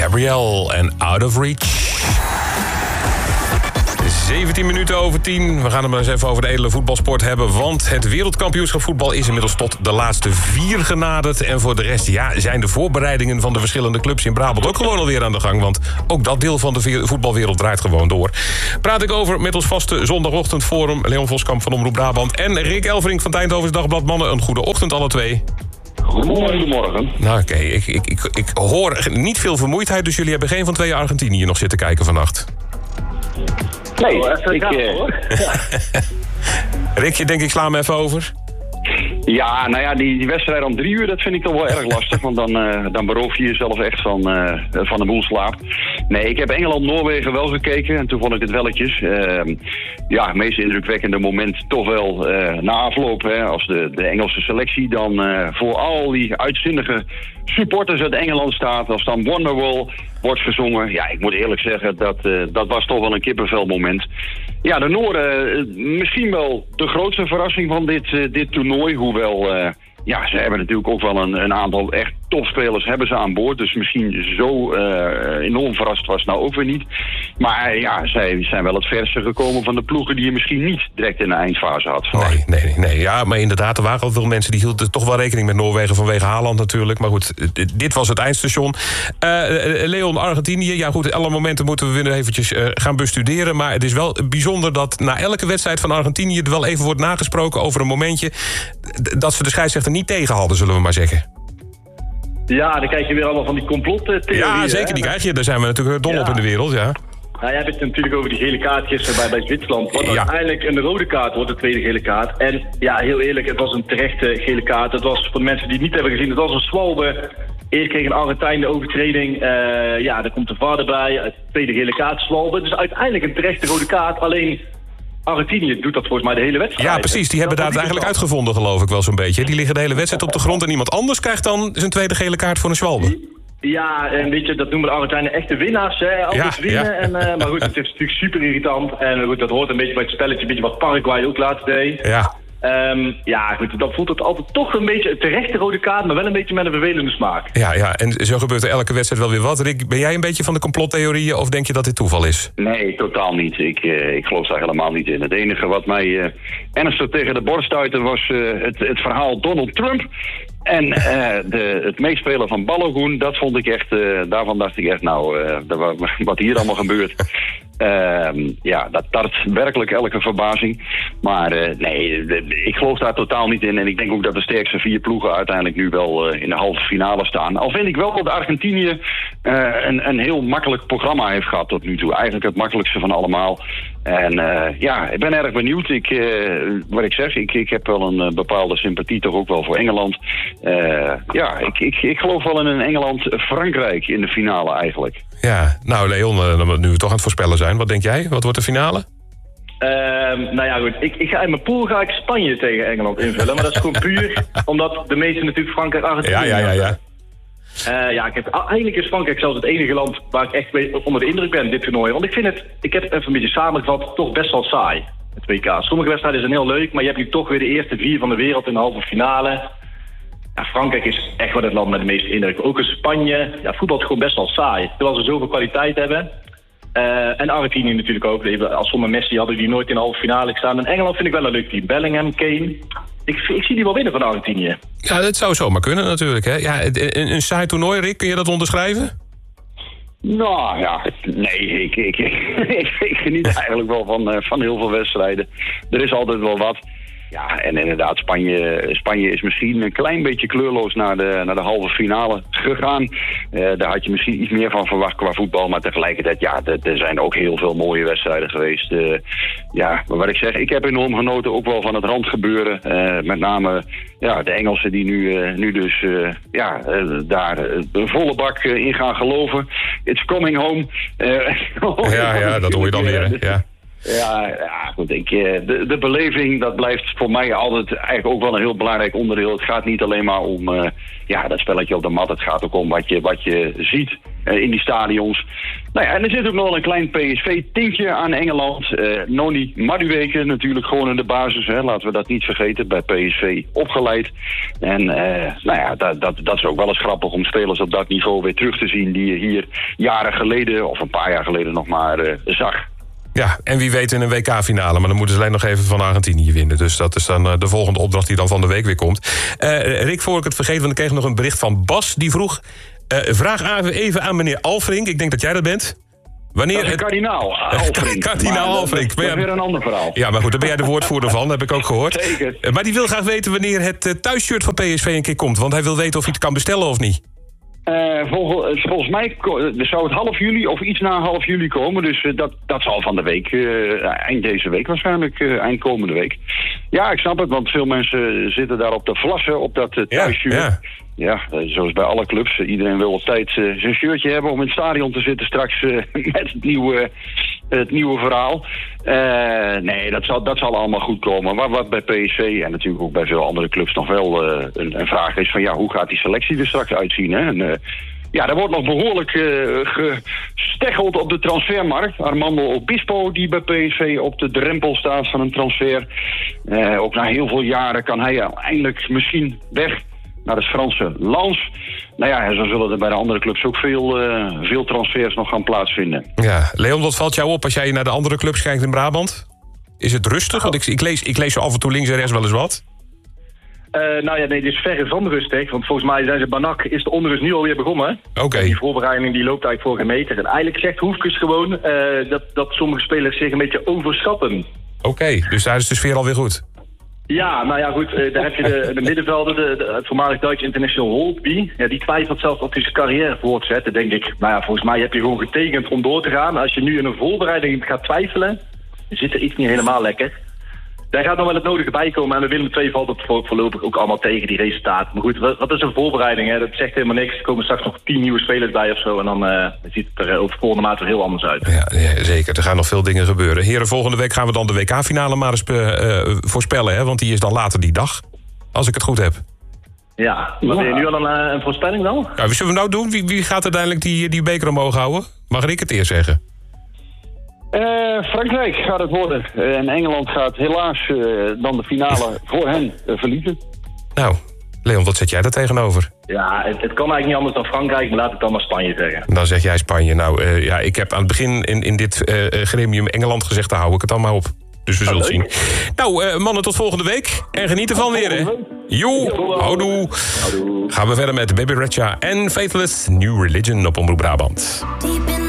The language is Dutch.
Gabrielle en Out of Reach. 17 minuten over 10. We gaan het maar eens even over de edele voetbalsport hebben. Want het wereldkampioenschap voetbal is inmiddels tot de laatste 4 genaderd. En voor de rest zijn de voorbereidingen van de verschillende clubs in Brabant ook gewoon alweer aan de gang. Want ook dat deel van de voetbalwereld draait gewoon door. Praat ik over met ons vaste zondagochtendforum. Leon Voskamp van Omroep Brabant en Rick Elverink van het Eindhovens Dagblad. Mannen, een goede ochtend alle twee. Goedemorgen. Nou oké, ik hoor niet veel vermoeidheid. Dus jullie hebben geen van 2 Argentinië nog zitten kijken vannacht. Nee, Rick, je denkt ik sla hem even over? Ja, nou ja, die wedstrijd om 3 uur, dat vind ik toch wel erg lastig. Want dan beroof je jezelf echt van de boel slaap. Nee, ik heb Engeland-Noorwegen wel gekeken en toen vond ik het welletjes. Het meest indrukwekkende moment toch wel na afloop. Hè, als de Engelse selectie dan voor al die uitzinnige supporters uit Engeland staat. Als dan Wonderwall wordt gezongen. Ja, ik moet eerlijk zeggen, dat was toch wel een kippenvelmoment. Ja, de Noorden misschien wel de grootste verrassing van dit toernooi. Hoewel, ze hebben natuurlijk ook wel een aantal echt topspelers hebben ze aan boord. Dus misschien zo enorm verrast was het nou ook weer niet. Maar zij zijn wel het verste gekomen van de ploegen die je misschien niet direct in de eindfase had. Nee. Ja, maar inderdaad, er waren al veel mensen die hielden toch wel rekening met Noorwegen vanwege Haaland natuurlijk. Maar goed, dit was het eindstation. Leon, Argentinië. Ja goed, alle momenten moeten we weer eventjes gaan bestuderen. Maar het is wel bijzonder dat na elke wedstrijd van Argentinië er wel even wordt nagesproken over een momentje dat ze de scheidsrechter niet tegen hadden, zullen we maar zeggen. Ja, dan krijg je weer allemaal van die complottheorieën. Ja, zeker, die krijg je. Daar zijn we natuurlijk dol op in de wereld, ja. Nou, jij hebt het natuurlijk over die gele kaart gisteren bij Zwitserland. Wat uiteindelijk een rode kaart wordt, de tweede gele kaart. En ja, heel eerlijk, het was een terechte gele kaart. Het was, voor de mensen die het niet hebben gezien, het was een zwalbe. Eerst kreeg een Argentijn de overtreding. Er komt de VAR erbij. Tweede gele kaart, zwalbe. Dus uiteindelijk een terechte rode kaart. Alleen Argentinië doet dat volgens mij de hele wedstrijd. Ja, precies. Die hebben dat eigenlijk uitgevonden, geloof ik wel zo'n beetje. Die liggen de hele wedstrijd op de grond en iemand anders krijgt dan zijn tweede gele kaart voor een zwalbe. Ja, en weet je, dat noemen de Argentijnen echte winnaars. Hè? Altijd winnen. Ja. Maar goed, het is natuurlijk super irritant. En goed, dat hoort een beetje bij het spelletje, een beetje wat Paraguay ook laatst deed. Ja. Goed, dan voelt het altijd toch een beetje een terechte rode kaart, maar wel een beetje met een vervelende smaak. Ja, en zo gebeurt er elke wedstrijd wel weer wat. Rick, ben jij een beetje van de complottheorieën of denk je dat dit toeval is? Nee, totaal niet. Ik geloof daar helemaal niet in. Het enige wat mij ernstig tegen de borst stuitte was het verhaal Donald Trump. En het meespelen van Balogun, dat vond ik echt, daarvan dacht ik echt, wat hier allemaal gebeurt. Dat tart werkelijk elke verbazing. Maar nee, ik geloof daar totaal niet in. En ik denk ook dat de sterkste 4 ploegen uiteindelijk nu wel in de halve finale staan. Al vind ik wel dat Argentinië een heel makkelijk programma heeft gehad tot nu toe. Eigenlijk het makkelijkste van allemaal. En ik ben erg benieuwd. Wat ik zeg, ik heb wel een bepaalde sympathie toch ook wel voor Engeland. Ik geloof wel in een Engeland-Frankrijk in de finale eigenlijk. Ja, nou Leon, nu we toch aan het voorspellen zijn. Wat denk jij? Wat wordt de finale? Goed. Ik ga in mijn pool Spanje tegen Engeland invullen. Maar dat is gewoon puur omdat de meesten natuurlijk Frankrijk en Argentinië. Ja. Eigenlijk is Frankrijk zelfs het enige land waar ik echt onder de indruk ben dit toernooi. Want ik heb het even een beetje samengevat, toch best wel saai, het WK. Sommige wedstrijden zijn heel leuk, maar je hebt nu toch weer de eerste 4 van de wereld in de halve finale. Ja, Frankrijk is echt wel het land met de meeste indruk. Ook in Spanje. Ja, voetbal is gewoon best wel saai. Terwijl ze zoveel kwaliteit hebben. En Argentinië natuurlijk ook. Als zonder Messi hadden die nooit in de halve finale gestaan. En Engeland vind ik wel een leuk team. Bellingham, Kane. Ik zie die wel winnen van Argentinie. Ja, dat zou zomaar kunnen natuurlijk. Hè? Ja, een saai toernooi, Rick, kun je dat onderschrijven? Nou ja, nee, ik geniet eigenlijk wel van heel veel wedstrijden. Er is altijd wel wat. Ja, en inderdaad, Spanje is misschien een klein beetje kleurloos naar de halve finale gegaan. Daar had je misschien iets meer van verwacht qua voetbal. Maar tegelijkertijd, er zijn ook heel veel mooie wedstrijden geweest. Maar wat ik zeg, ik heb enorm genoten ook wel van het randgebeuren. Met name de Engelsen die nu dus daar de volle bak in gaan geloven. It's coming home. Dat hoor je dan weer, ja. Ja, goed. De beleving, dat blijft voor mij altijd eigenlijk ook wel een heel belangrijk onderdeel. Het gaat niet alleen maar om dat spelletje op de mat. Het gaat ook om wat je ziet in die stadions. Nou ja, en er zit ook nog wel een klein PSV-tintje aan Engeland. Noni Madueke natuurlijk gewoon in de basis. Hè. Laten we dat niet vergeten. Bij PSV opgeleid. En nou ja, dat is ook wel eens grappig om spelers op dat niveau weer terug te zien. Die je hier jaren geleden, of een paar jaar geleden nog maar zag. Ja, en wie weet in een WK-finale. Maar dan moeten ze alleen nog even van Argentinië winnen. Dus dat is dan de volgende opdracht die dan van de week weer komt. Rick, voor ik het vergeet, want ik kreeg nog een bericht van Bas. Die vroeg, vraag even aan meneer Alfrink. Ik denk dat jij dat bent. Wanneer dat is kardinaal Alfrink. Kardinaal Alfrink. Dat is weer een ander verhaal. Ja, maar goed, daar ben jij de woordvoerder van, heb ik ook gehoord. Zeker. Maar die wil graag weten wanneer het thuisshirt van PSV een keer komt. Want hij wil weten of hij het kan bestellen of niet. Volgens mij zou het half juli of iets na half juli komen. Dus dat zal van de week, eind deze week waarschijnlijk, eind komende week. Ja, ik snap het, want veel mensen zitten daar op de vlassen, op dat thuisshirt. Ja, zoals bij alle clubs. Iedereen wil op tijd zijn shirtje hebben om in het stadion te zitten straks met het nieuwe verhaal. Nee, dat zal allemaal goed komen. Maar wat bij PSV en natuurlijk ook bij veel andere clubs nog wel een vraag is van ja, hoe gaat die selectie er straks uitzien? Hè? En, ja, er wordt nog behoorlijk gesteggeld op de transfermarkt. Armando Obispo, die bij PSV op de drempel staat van een transfer. Ook na heel veel jaren kan hij eindelijk misschien weg naar het Franse Lens. Nou ja, zo zullen er bij de andere clubs ook veel transfers nog gaan plaatsvinden. Ja, Leon, wat valt jou op als jij naar de andere clubs kijkt in Brabant? Is het rustig? Want ik lees zo af en toe links en rechts wel eens wat. Nou ja, nee, dit is verre van rustig. Want volgens mij zijn ze Banak, is de onrust nu alweer begonnen. Oké. Die voorbereiding die loopt eigenlijk voor geen meter. En eigenlijk zegt Hoefkes gewoon dat sommige spelers zich een beetje overschatten. Oké, dus daar is de sfeer alweer goed. Ja, nou ja, goed. Daar heb je de middenvelder, het voormalig Duitse international Holtby. Ja, die twijfelt zelfs of hij zijn carrière voortzet. Dan denk ik, nou ja, volgens mij heb je gewoon getekend om door te gaan. Als je nu in een voorbereiding gaat twijfelen, zit er iets niet helemaal lekker. Daar gaat nog wel het nodige bij komen. En de Willem II valt het voorlopig ook allemaal tegen, die resultaten. Maar goed, wat is een voorbereiding? Hè? Dat zegt helemaal niks. Er komen straks nog 10 nieuwe spelers bij of zo. En dan ziet het er over volgende maand weer heel anders uit. Ja, zeker. Er gaan nog veel dingen gebeuren. Heren, volgende week gaan we dan de WK-finale maar eens voorspellen. Hè? Want die is dan later die dag. Als ik het goed heb. Ja, maar ben je nu al een voorspelling dan? Ja, wat zullen we nou doen? Wie gaat uiteindelijk die beker omhoog houden? Mag ik het eerst zeggen? Frankrijk gaat het worden. En Engeland gaat helaas dan de finale voor hen verliezen. Nou, Leon, wat zet jij daar tegenover? Ja, het kan eigenlijk niet anders dan Frankrijk, maar laat het dan maar Spanje zeggen. Dan zeg jij Spanje. Nou, ja, ik heb aan het begin in dit gremium Engeland gezegd, daar hou ik het dan maar op. Dus we zullen zien. Nou, mannen, tot volgende week. En geniet ervan weer, hè? Joe, houdoe. Gaan we verder met Baby Rexha en Faithless New Religion op Omroep Brabant.